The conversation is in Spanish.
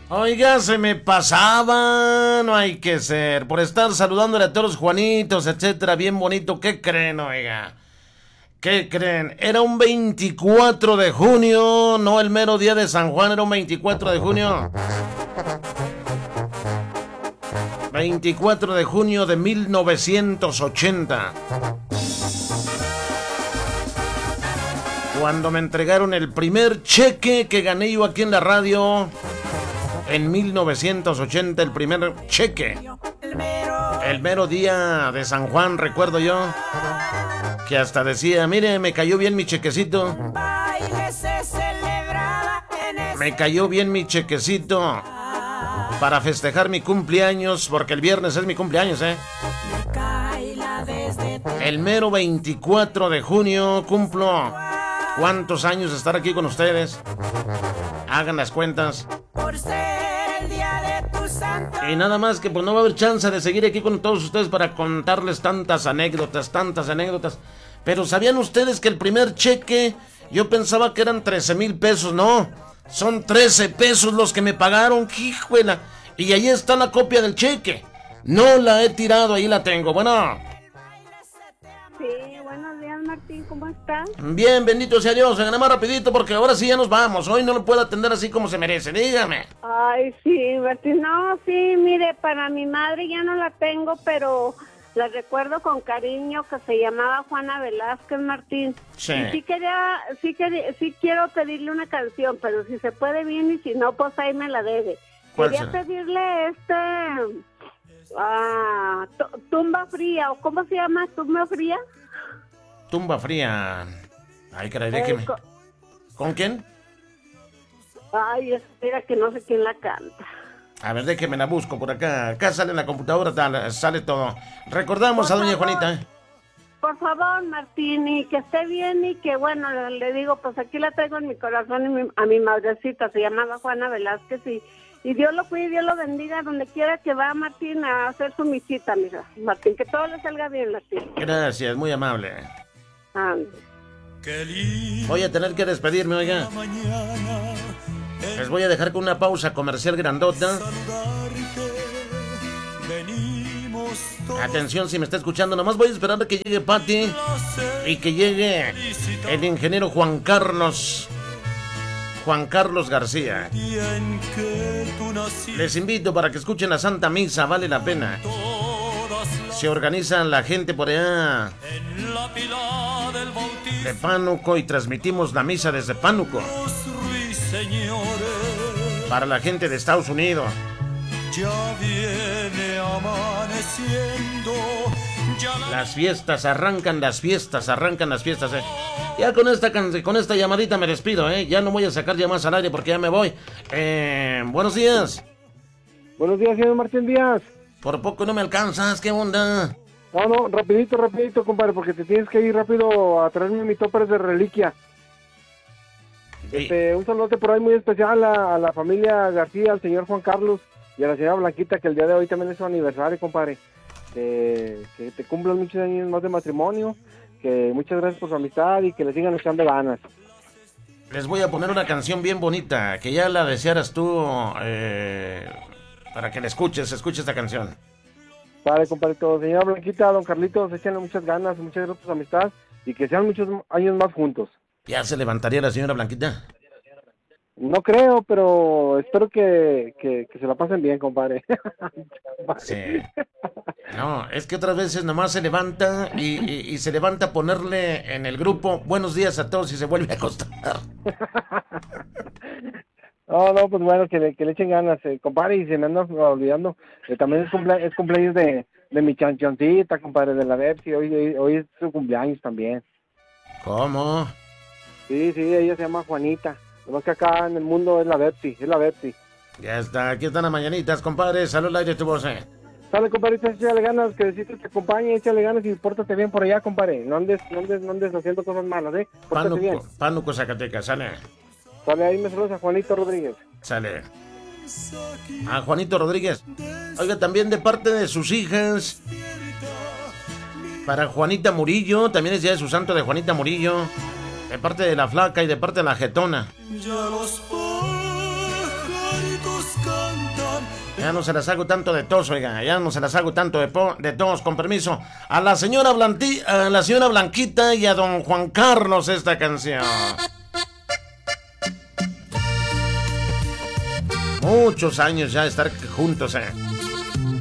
Oiga, se me pasaba, no hay que ser. Por estar saludándole a todos los Juanitos, etcétera, bien bonito. ¿Qué creen, oiga? ¿Qué creen? Era un 24 de junio, no el mero día de San Juan, era un 24 de junio. 24 de junio de 1980. Cuando me entregaron el primer cheque que gané yo aquí en la radio. En 1980, el primer cheque. El mero día de San Juan, recuerdo yo. Que hasta decía, mire, me cayó bien mi chequecito. Me cayó bien mi chequecito para festejar mi cumpleaños, porque el viernes es mi cumpleaños, ¿eh? El mero 24 de junio cumplo. ¿Cuántos años de estar aquí con ustedes? Hagan las cuentas. Y nada más que pues no va a haber chance de seguir aquí con todos ustedes para contarles tantas anécdotas. Pero ¿sabían ustedes que el primer cheque, yo pensaba que eran 13,000 pesos? No, son 13 pesos los que me pagaron, ¡hijuela! Y ahí está la copia del cheque. No la he tirado, ahí la tengo. Bueno. Sí, buenos días, Martín, ¿cómo estás? Bien, bendito sea Dios. Nada más rapidito porque ahora sí ya nos vamos. Hoy no lo puedo atender así como se merece, dígame. Ay, sí, Martín, no, sí, mire, para mi madre ya no la tengo, pero la recuerdo con cariño, que se llamaba Juana Velázquez, Martín. Sí. Y sí quiero pedirle una canción, pero si se puede bien y si no, pues ahí me la debe. Quería pedirle Tumba Fría, ¿o cómo se llama? ¿Tumba Fría? Tumba Fría. Ay, caray, déjeme. ¿Con quién? Ay, espera que no sé quién la canta. A ver, déjeme la busco por acá. Acá sale en la computadora, sale todo. Recordamos a doña Juanita. Por favor, Martín, y que esté bien y que, bueno, le digo, pues aquí la traigo en mi corazón a mi madrecita, se llamaba Juana Velázquez y Dios lo cuide y Dios lo bendiga donde quiera que va, Martín, a hacer su misita, mira, Martín, que todo le salga bien, Martín. Gracias, muy amable. Voy a tener que despedirme, oiga. Les voy a dejar con una pausa comercial grandota. Atención, si me está escuchando, nomás voy a esperar a que llegue Pati y que llegue el ingeniero Juan Carlos García. Les invito para que escuchen la Santa Misa, vale la pena. Se organiza la gente por allá de Pánuco y transmitimos la misa desde Pánuco para la gente de Estados Unidos. Ya viene amaneciendo. Las fiestas, arrancan las fiestas, Ya con esta llamadita me despido, Ya no voy a sacar llamadas al aire porque ya me voy. Buenos días. Buenos días, señor Martín Díaz. Por poco no me alcanzas, ¿qué onda? No, rapidito, compadre, porque te tienes que ir rápido a traerme mi topper de reliquia. Un saludo por ahí muy especial a la familia García, al señor Juan Carlos y a la señora Blanquita, que el día de hoy también es su aniversario, compadre. Que te cumplan muchos años más de matrimonio, que muchas gracias por su amistad y que le sigan echando ganas. Les voy a poner una canción bien bonita, que ya la desearas tú, para que la escuches esta canción. Vale, compadre, señora Blanquita, don Carlitos, échenle muchas ganas, muchas gracias por su amistad y que sean muchos años más juntos. ¿Ya se levantaría la señora Blanquita? No creo, pero espero que se la pasen bien, compadre. Sí. No, es que otras veces nomás se levanta y se levanta a ponerle en el grupo buenos días a todos y se vuelve a acostar. No, pues bueno, que le echen ganas, compadre, y se me anda olvidando. También es cumpleaños de mi chanchoncita, compadre, de la Bepsi. Hoy es su cumpleaños también. ¿Cómo? Sí, ella se llama Juanita. Nomás que acá en el mundo es la Bepsi. Ya está, aquí están las mañanitas, compadre. Salud al aire tu voz, Sale, compadre, échale ganas, que Diosito te acompañe, échale ganas y pórtate bien por allá, compadre. No andes haciendo cosas malas, Pórtate bien. Pánuco, Zacatecas, sale. Sale, ahí me saludas a Juanito Rodríguez. Sale. A Juanito Rodríguez. Oiga, también de parte de sus hijas. Para Juanita Murillo, también es día de su santo de Juanita Murillo. De parte de la Flaca y de parte de la Jetona. Ya los pajaritos Ya no se las hago tanto de tos, oiga. Ya no se las hago tanto de tos, con permiso. A la señora Blanquita y a don Juan Carlos esta canción. Muchos años ya de estar juntos,